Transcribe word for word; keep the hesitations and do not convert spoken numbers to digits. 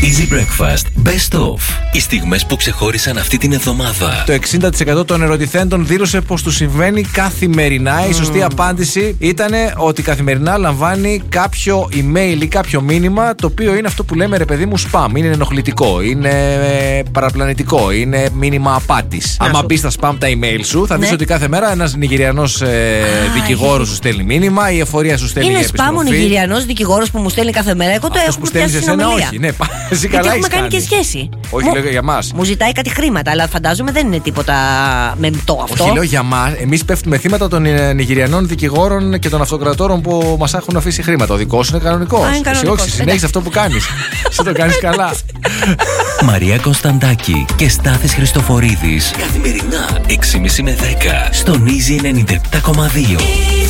Easy Breakfast Best of. Οι στιγμές που ξεχώρισαν αυτή την εβδομάδα. Το εξήντα τοις εκατό των ερωτηθέντων δήλωσε πως του συμβαίνει καθημερινά. Mm. Η σωστή απάντηση ήταν ότι καθημερινά λαμβάνει κάποιο email ή κάποιο μήνυμα το οποίο είναι αυτό που λέμε ρε παιδί μου spam. Είναι ενοχλητικό, είναι παραπλανητικό, είναι μήνυμα απάτης. Να Άμα σου. μπει στα spam τα email σου, θα Ναι. δεις ότι κάθε μέρα ένας Νιγηριανός ε, δικηγόρος σου στέλνει μήνυμα, η εφορία σου στέλνει Είναι επιστροφή. σπάμο Νιγηριανός δικηγόρος που μου στέλνει κάθε μέρα. Εγώ το Αυτός έχουμε που στέλνει πιάσει σε σένα, συνομιλία. όχι. Ναι, εσύ Γιατί καλά έχουμε έχεις κάνει και σχέση. Όχι, Μου- λέω για μας. Μου ζητάει κάτι χρήματα, αλλά φαντάζομαι δεν είναι τίποτα μεμπτό αυτό. Όχι, λέω για μας. Εμείς πέφτουμε θύματα των ε, Νιγηριανών δικηγόρων και των αυτοκρατόρων που μας έχουν αφήσει χρήματα. Ο δικός είναι κανονικός. Α, είναι κανονικός. Εσύ όχι, συνέχισε αυτό που κάνεις. Εσύ το κάνεις καλά. Μαρία Κωνσταντάκη και Στάθης Χριστοφορίδης. Καθημερινά έξι και μισή με δέκα στον Easy ενενήντα επτά κόμμα δύο.